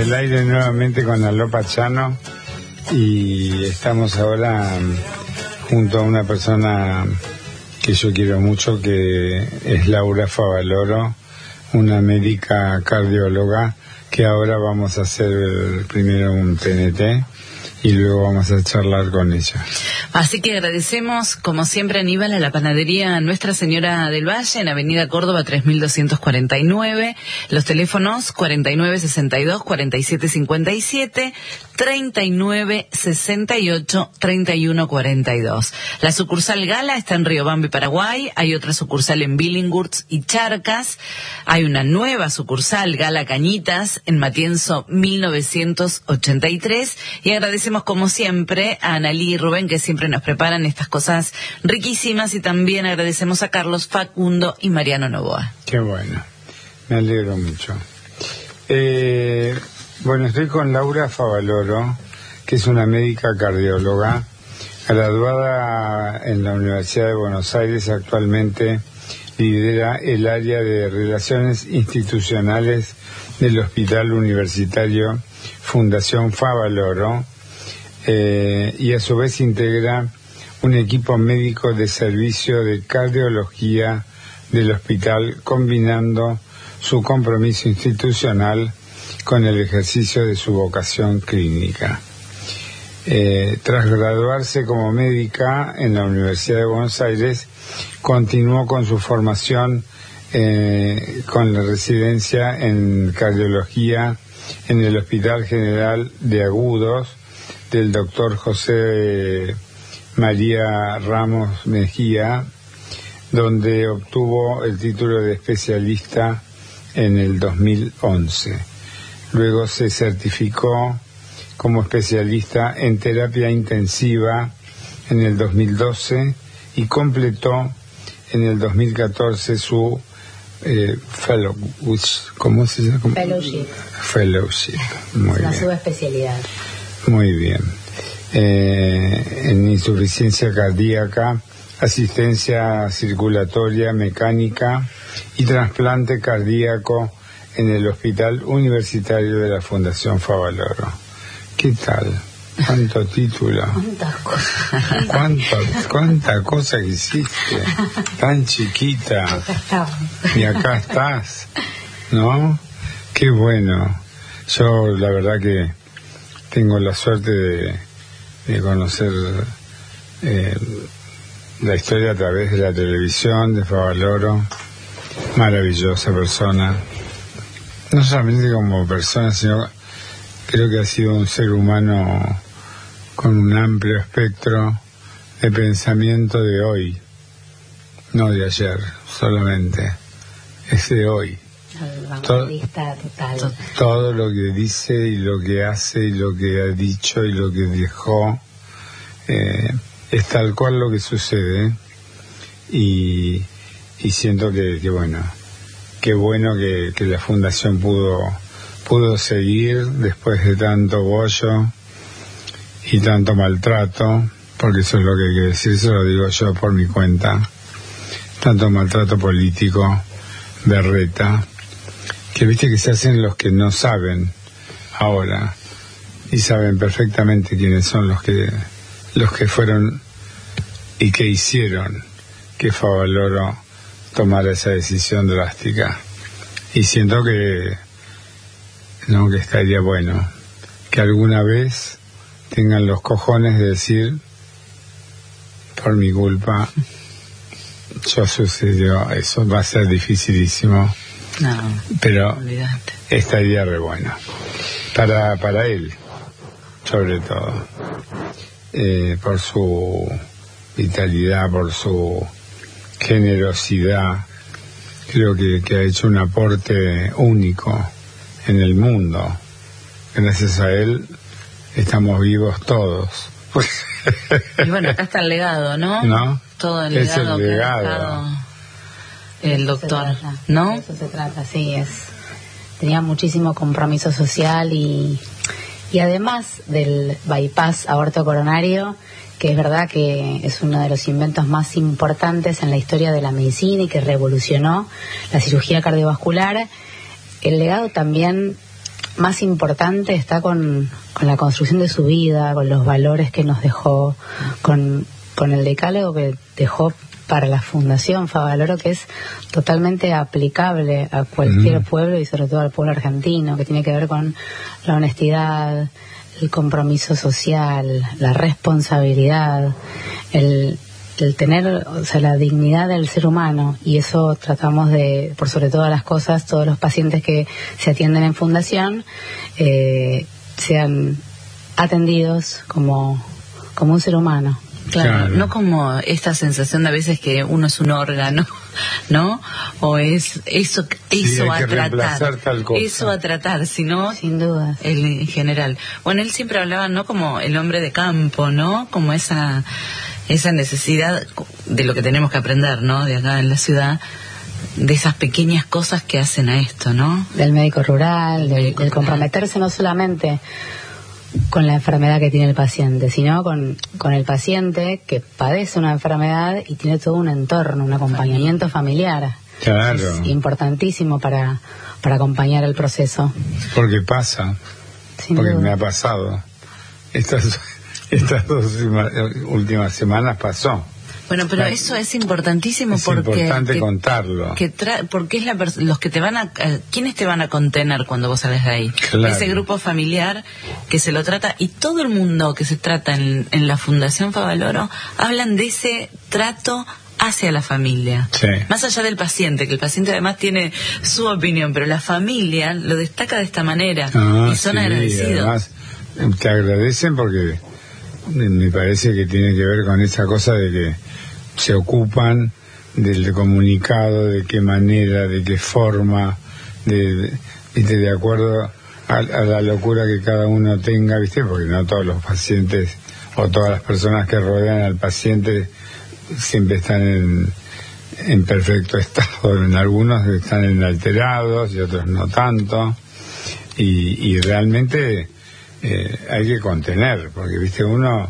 el aire nuevamente con Aló Pachano, y estamos ahora junto a una persona que yo quiero mucho, que es Laura Favaloro, una médica cardióloga, que ahora vamos a hacer primero un TNT y luego vamos a charlar con ella. Así que agradecemos, como siempre, Aníbal, a la panadería Nuestra Señora del Valle, en Avenida Córdoba 3249, los teléfonos 4962-4757, 3968-3142. La sucursal Gala está en Riobambi, Paraguay, hay otra sucursal en Billinghurst y Charcas, hay una nueva sucursal, Gala Cañitas, en Matienzo 1983, y agradecemos como siempre a Analí y Rubén, que siempre nos preparan estas cosas riquísimas, y también agradecemos a Carlos, Facundo y Mariano Novoa. Qué bueno, me alegro mucho. Bueno, estoy con Laura Favaloro, que es una médica cardióloga, graduada en la Universidad de Buenos Aires. Actualmente lidera el área de Relaciones Institucionales del Hospital Universitario Fundación Favaloro, y a su vez integra un equipo médico de servicio de cardiología del hospital, combinando su compromiso institucional con el ejercicio de su vocación clínica. Tras graduarse como médica en la Universidad de Buenos Aires, continuó con su formación con la residencia en cardiología en el Hospital General de Agudos del doctor José María Ramos Mejía, donde obtuvo el título de especialista en el 2011. Luego se certificó como especialista en terapia intensiva en el 2012 y completó en el 2014 su ¿cómo se llama? Fellowship. Muy bien. La subespecialidad. Muy bien. En insuficiencia cardíaca, asistencia circulatoria mecánica y trasplante cardíaco en el Hospital Universitario de la Fundación Favaloro. ¿Qué tal? ¿Cuánto título? ¿Cuánta cosa que hiciste? Tan chiquita. Y acá estás, ¿no? Qué bueno. Yo la verdad que tengo la suerte de conocer la historia a través de la televisión de Favaloro. Maravillosa persona. No solamente como persona, sino creo que ha sido un ser humano con un amplio espectro de pensamiento de hoy, no de ayer solamente, es de hoy. Todo lo que dice y lo que hace y lo que ha dicho y lo que dejó es tal cual lo que sucede, y siento que bueno, qué bueno que la fundación pudo seguir después de tanto bollo y tanto maltrato, porque eso es lo que hay que decir, eso lo digo yo por mi cuenta, tanto maltrato político, berreta, que viste que se hacen los que no saben ahora, y saben perfectamente quiénes son los que fueron y que hicieron que Favaloro tomara esa decisión drástica. Y siento que estaría bueno que alguna vez tengan los cojones de decir, por mi culpa yo sucedió eso. Va a ser dificilísimo, pero olvidate. Estaría re bueno para él, sobre todo, por su vitalidad, por su generosidad. Creo que ha hecho un aporte único en el mundo. Gracias a él estamos vivos todos. Y bueno, acá está el legado, ¿no? ¿No? Todo el legado, es el legado que ha dejado el doctor, ¿no? De eso se trata, sí, tenía muchísimo compromiso social y además del bypass aborto coronario, que es verdad que es uno de los inventos más importantes en la historia de la medicina y que revolucionó la cirugía cardiovascular, el legado también más importante está con la construcción de su vida, con los valores que nos dejó, con el decálogo que dejó para la Fundación Favaloro, que es totalmente aplicable a cualquier pueblo y sobre todo al pueblo argentino, que tiene que ver con la honestidad, el compromiso social, la responsabilidad, el tener, o sea, la dignidad del ser humano, y eso tratamos de, por sobre todas las cosas, todos los pacientes que se atienden en Fundación sean atendidos como un ser humano. Claro, no como esta sensación de a veces que uno es un órgano, ¿no? O es eso a tratar, eso a tratar, sino sin duda, en general. Bueno, él siempre hablaba, ¿no? Como el hombre de campo, ¿no? Como esa necesidad de lo que tenemos que aprender, ¿no? De acá en la ciudad, de esas pequeñas cosas que hacen a esto, ¿no? Del médico rural, del comprometerse no solamente con la enfermedad que tiene el paciente, sino con el paciente que padece una enfermedad y tiene todo un entorno, un acompañamiento familiar. Claro. Es importantísimo para acompañar el proceso. Porque pasa, Sin porque duda. me ha pasado. Estas 2 últimas semanas pasó. Bueno, pero eso es importantísimo, es porque importante contarlo. Porque es los que te van a ¿quiénes te van a contener cuando vos sales de ahí? Claro. Ese grupo familiar que se lo trata, y todo el mundo que se trata en la Fundación Favaloro hablan de ese trato hacia la familia. Sí. Más allá del paciente, que el paciente además tiene su opinión, pero la familia lo destaca de esta manera y son agradecidos. Además, te agradecen porque me parece que tiene que ver con esa cosa de que se ocupan del comunicado, de qué manera, de qué forma, de acuerdo a la locura que cada uno tenga, ¿viste? Porque no todos los pacientes o todas las personas que rodean al paciente siempre están en perfecto estado. En algunos están alterados y otros no tanto, y realmente hay que contener, porque, ¿viste? Uno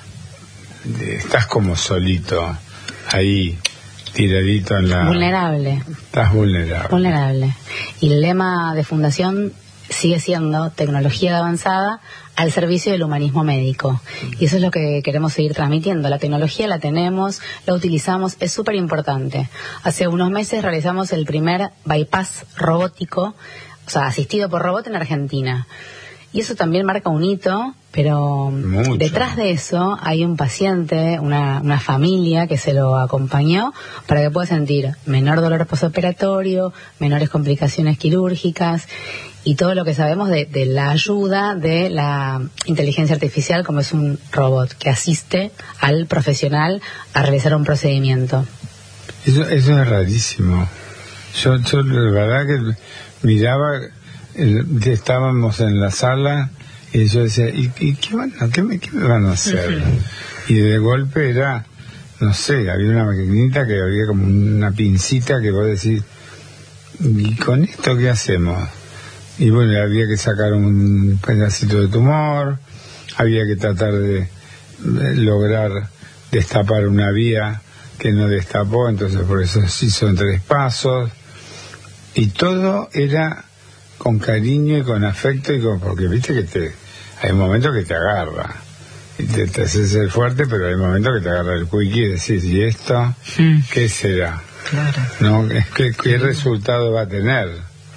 estás como solito ahí, tiradito en la... Vulnerable. Estás vulnerable. Y el lema de Fundación sigue siendo tecnología avanzada al servicio del humanismo médico. Y eso es lo que queremos seguir transmitiendo. La tecnología la tenemos, la utilizamos, es súper importante. Hace unos meses realizamos el primer bypass robótico, o sea, asistido por robot en Argentina. Y eso también marca un hito, pero mucho. Detrás de eso hay un paciente, una familia que se lo acompañó para que pueda sentir menor dolor postoperatorio, menores complicaciones quirúrgicas y todo lo que sabemos de la ayuda de la inteligencia artificial, como es un robot que asiste al profesional a realizar un procedimiento. Eso es rarísimo. Yo la verdad que miraba... estábamos en la sala y yo decía, ¿y qué me van a hacer? Y de golpe era, no sé, había una maquinita que había como una pincita que vos decís, ¿y con esto qué hacemos? Y bueno, había que sacar un pedacito de tumor, había que tratar de lograr destapar una vía que no destapó, entonces por eso se hizo en 3 pasos, y todo era con cariño y con afecto, porque viste que hay momentos que te agarra y te haces el fuerte, pero hay momentos que te agarra el cuiqui y decís, ¿y esto qué será? Claro. ¿No? ¿Qué resultado va a tener?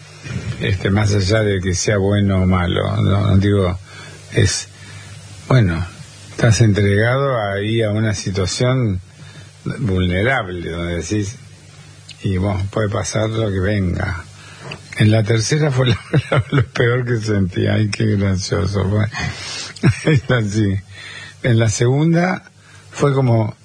Más allá de que sea bueno o malo, no digo, es bueno, estás entregado ahí a una situación vulnerable donde decís, y bueno, puede pasar lo que venga. En la tercera fue lo peor que sentí. Ay, qué gracioso fue. Así. En la segunda fue como,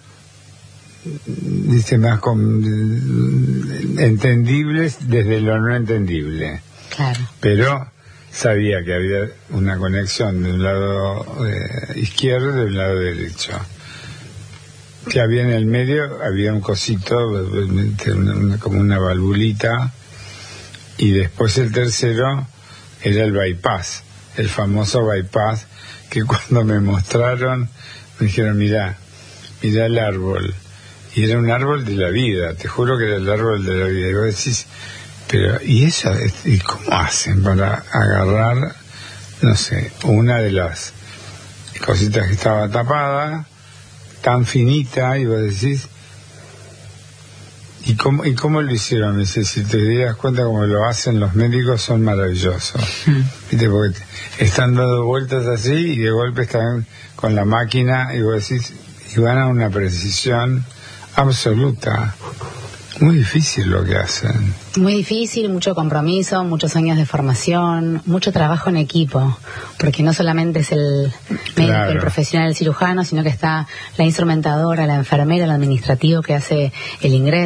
dice, más entendibles desde lo no entendible. Claro. Pero sabía que había una conexión de un lado izquierdo y del lado derecho. Que había en el medio, había un cosito, como una valvulita. Y después el tercero era el bypass, el famoso bypass, que cuando me mostraron, me dijeron, mirá el árbol. Y era un árbol de la vida, te juro que era el árbol de la vida. Y vos decís, Pero, ¿y cómo hacen para agarrar, no sé, una de las cositas que estaba tapada, tan finita, y vos decís, ¿y cómo lo hicieron? Me dice, si te das cuenta cómo lo hacen los médicos, son maravillosos. ¿Viste? Porque están dando vueltas así y de golpe están con la máquina y vos decís, y van a una precisión absoluta. Muy difícil lo que hacen. Muy difícil, mucho compromiso, muchos años de formación, mucho trabajo en equipo, porque no solamente es el médico, Claro. el profesional, el cirujano, sino que está la instrumentadora, la enfermera, el administrativo que hace el ingreso.